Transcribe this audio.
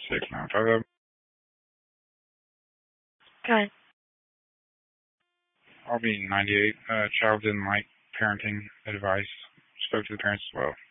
6950. Okay. I'll be 98. Child didn't like parenting advice. Spoke to the parents as well.